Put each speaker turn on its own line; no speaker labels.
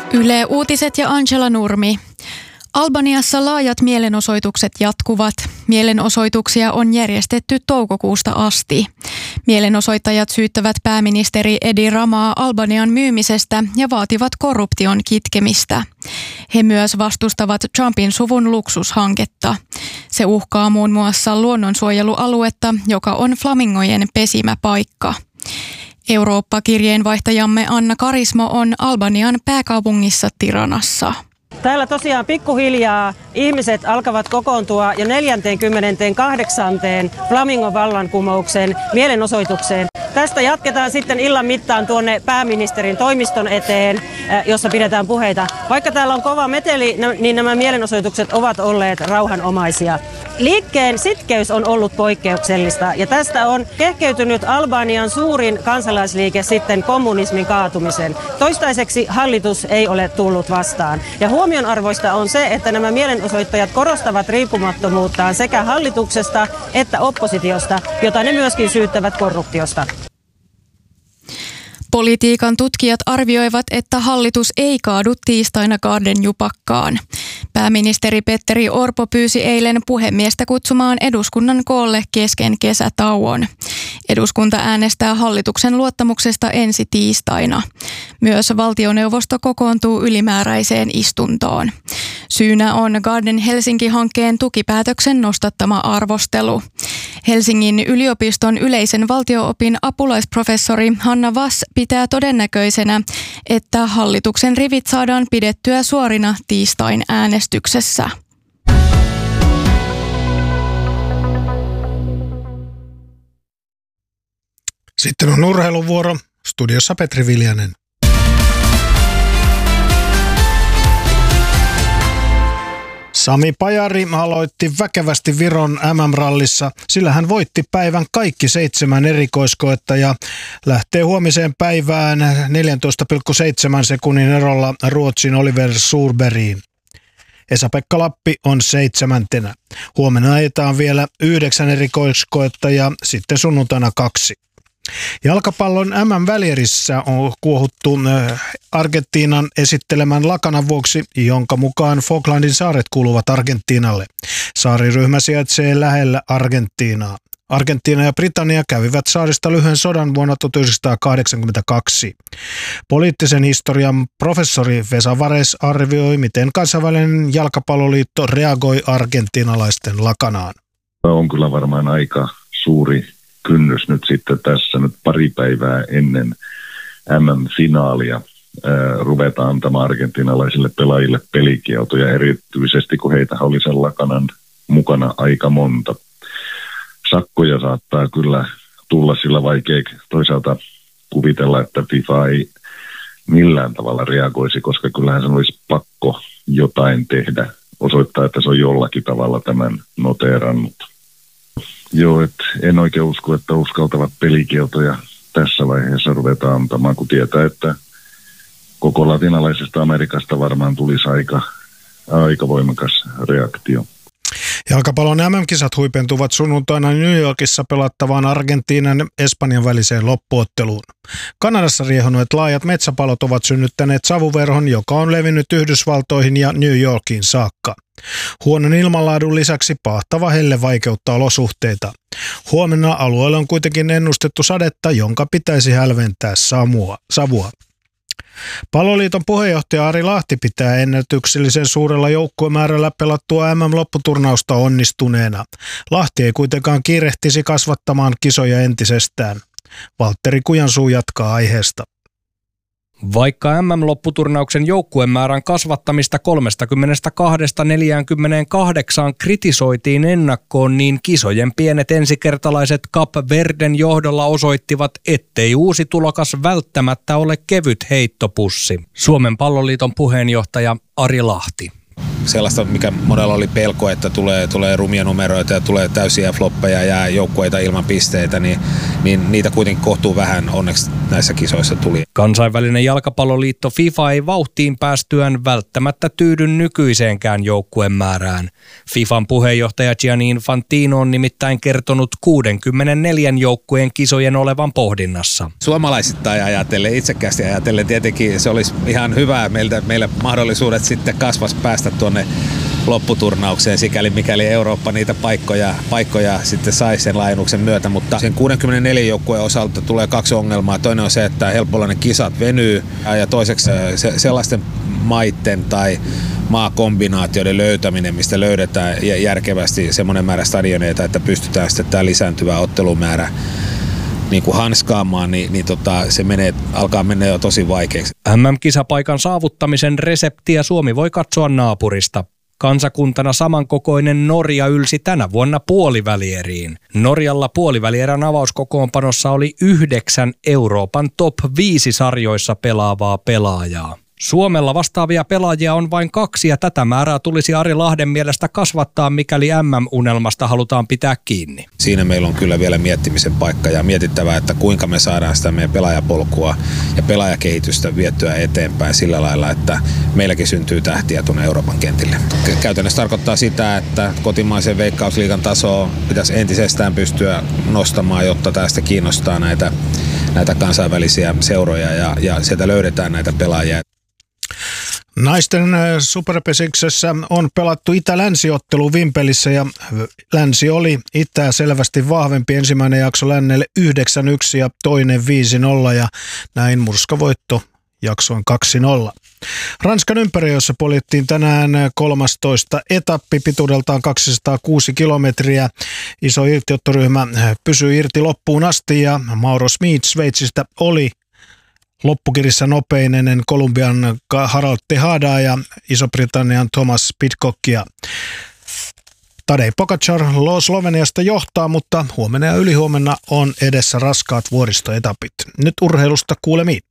Yle Uutiset ja Angela Nurmi. Albaniassa laajat mielenosoitukset jatkuvat. Mielenosoituksia on järjestetty toukokuusta asti. Mielenosoittajat syyttävät pääministeri Edi Ramaa Albanian myymisestä ja vaativat korruption kitkemistä. He myös vastustavat Trumpin suvun luksushanketta. Se uhkaa muun muassa luonnonsuojelualuetta, joka on flamingojen pesimäpaikka. Eurooppa-kirjeenvaihtajamme Anna Karismo on Albanian pääkaupungissa Tiranassa.
Täällä tosiaan pikkuhiljaa ihmiset alkavat kokoontua jo 48. Flamingon vallankumouksen mielenosoitukseen. Tästä jatketaan sitten illan mittaan tuonne pääministerin toimiston eteen, jossa pidetään puheita. Vaikka täällä on kova meteli, niin nämä mielenosoitukset ovat olleet rauhanomaisia. Liikkeen sitkeys on ollut poikkeuksellista ja tästä on kehkeytynyt Albanian suurin kansalaisliike sitten kommunismin kaatumisen. Toistaiseksi hallitus ei ole tullut vastaan. Ja huomionarvoista on se, että nämä mielenosoittajat korostavat riippumattomuuttaan sekä hallituksesta että oppositiosta, jota ne myöskin syyttävät korruptiosta.
Politiikan tutkijat arvioivat, että hallitus ei kaadu tiistaina Gardenjupakkaan. Pääministeri Petteri Orpo pyysi eilen puhemiestä kutsumaan eduskunnan koolle kesken kesätauon. Eduskunta äänestää hallituksen luottamuksesta ensi tiistaina. Myös valtioneuvosto kokoontuu ylimääräiseen istuntoon. Syynä on Garden Helsinki-hankkeen tukipäätöksen nostattama arvostelu. Helsingin yliopiston yleisen valtio-opin apulaisprofessori Hanna Vass pitää todennäköisenä, että hallituksen rivit saadaan pidettyä suorina tiistain äänestyksessä.
Sitten on urheiluvuoro. Studiossa Petri Viljanen. Sami Pajari aloitti väkevästi Viron MM-rallissa, sillä hän voitti päivän kaikki 7 erikoiskoetta ja lähtee huomiseen päivään 14,7 sekunnin erolla Ruotsin Oliver Surbergiin. Esa-Pekka Lappi on 7. Huomenna ajetaan vielä 9 erikoiskoetta ja sitten sunnuntaina 2. Jalkapallon MM-välierissä on kuohuttu Argentiinan esittelemän lakanan vuoksi, jonka mukaan Falklandin saaret kuuluvat Argentiinalle. Saariryhmä sijaitsee lähellä Argentiinaa. Argentiina ja Britannia kävivät saarista lyhyen sodan vuonna 1982. Poliittisen historian professori Vesa Vares arvioi, miten kansainvälinen jalkapalloliitto reagoi argentiinalaisten lakanaan.
On kyllä varmaan aika suuri kynnys nyt sitten tässä nyt pari päivää ennen MM-finaalia ruvetaan antamaan argentinalaisille pelaajille pelikieltoja, erityisesti kun heitä oli sen lakanan mukana aika monta. Sakkoja saattaa kyllä tulla, sillä vaikea toisaalta kuvitella, että FIFA ei millään tavalla reagoisi, koska kyllähän sen olisi pakko jotain tehdä, osoittaa, että se on jollakin tavalla tämän noteerannut. Joo, en oikein usko, että uskaltavat pelikieltoja tässä vaiheessa ruvetaan antamaan, kun tietää, että koko latinalaisesta Amerikasta varmaan tulisi aika voimakas reaktio.
Jalkapallon MM-kisat huipentuvat sunnuntaina New Yorkissa pelattavaan Argentiinan Espanjan väliseen loppuotteluun. Kanadassa riehuneet laajat metsäpalot ovat synnyttäneet savuverhon, joka on levinnyt Yhdysvaltoihin ja New Yorkiin saakka. Huonon ilmanlaadun lisäksi pahtava helle vaikeuttaa olosuhteita. Huomenna alueella on kuitenkin ennustettu sadetta, jonka pitäisi hälventää savua. Palloliiton puheenjohtaja Ari Lahti pitää ennätyksellisen suurella joukkuemäärällä pelattua MM-lopputurnausta onnistuneena. Lahti ei kuitenkaan kiirehtisi kasvattamaan kisoja entisestään. Valtteri Kujansuu jatkaa aiheesta.
Vaikka MM-lopputurnauksen joukkuemäärän kasvattamista 32-48 kritisoitiin ennakkoon, niin kisojen pienet ensikertalaiset Kap Verden johdolla osoittivat, ettei uusi tulokas välttämättä ole kevyt heittopussi. Suomen palloliiton puheenjohtaja Ari Lahti.
sellaista, mikä monella oli pelko, että tulee rumia numeroita ja tulee täysiä floppeja ja joukkueita ilman pisteitä, niin niitä kuitenkin kohtuu vähän onneksi näissä kisoissa tuli.
Kansainvälinen jalkapalloliitto FIFA ei vauhtiin päästyään välttämättä tyydy nykyiseenkään joukkueen määrään. FIFAn puheenjohtaja Gianni Infantino on nimittäin kertonut 64 joukkueen kisojen olevan pohdinnassa.
Suomalaisittain ajatellen, itsekkäästi ajatellen tietenkin se olisi ihan hyvä meillä mahdollisuudet sitten kasvas päästä tuonne lopputurnaukseen, sikäli mikäli Eurooppa niitä paikkoja sitten saisi sen laajennuksen myötä, mutta sen 64 joukkueen osalta tulee 2 ongelmaa. Toinen on se, että helpolla ne kisat venyy ja toiseksi sellaisten maitten tai maakombinaatioiden löytäminen, mistä löydetään järkevästi semmoinen määrä stadioneita, että pystytään sitten tämä lisääntyvä ottelumäärä niin kuin hanskaamaan, niin se alkaa mennä jo tosi vaikeaksi.
MM-kisapaikan saavuttamisen reseptiä Suomi voi katsoa naapurista. Kansakuntana samankokoinen Norja ylsi tänä vuonna puolivälieriin. Norjalla puolivälierän avauskokoonpanossa oli 9 Euroopan top 5 sarjoissa pelaavaa pelaajaa. Suomella vastaavia pelaajia on vain 2 ja tätä määrää tulisi Ari Lahden mielestä kasvattaa, mikäli MM-unelmasta halutaan pitää kiinni.
Siinä meillä on kyllä vielä miettimisen paikka ja mietittävää, että kuinka me saadaan sitä meidän pelaajapolkua ja pelaajakehitystä viettyä eteenpäin sillä lailla, että meilläkin syntyy tähtiä tuonne Euroopan kentille. Käytännössä tarkoittaa sitä, että kotimaisen Veikkausliigan tasoa pitäisi entisestään pystyä nostamaan, jotta tästä kiinnostaa näitä kansainvälisiä seuroja ja sieltä löydetään näitä pelaajia.
Naisten superpesiksessä on pelattu itä-länsiottelu Vimpelissä ja länsi oli itää selvästi vahvempi. Ensimmäinen jakso lännelle 9-1 ja toinen 5-0 ja näin murskavoitto jaksoin 2-0. Ranskan ympäröissä poljettiin tänään 13 etappi pituudeltaan 206 kilometriä. Iso irtiottoryhmä pysyi irti loppuun asti ja Mauro Smith Sveitsistä oli loppukirissä nopein ennen Kolumbian Harold Tejadaa ja Iso-Britannian Thomas Pidcockia. Tadej Pogačar Sloveniasta johtaa, mutta huomenna ja ylihuomenna on edessä raskaat vuoristoetapit. Nyt urheilusta kuulemiin.